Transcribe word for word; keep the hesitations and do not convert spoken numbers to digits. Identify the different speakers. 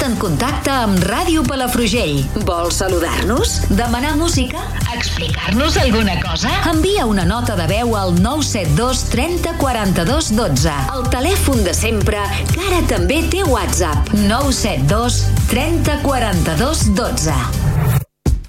Speaker 1: en contacte amb Ràdio Palafrugell. Vols saludar-nos? Demanar música? Explicar-nos alguna cosa? Envia una nota de veu al nou set dos trenta quaranta-dos dotze. El telèfon de sempre, que ara també té WhatsApp. nou set dos trenta quaranta-dos dotze.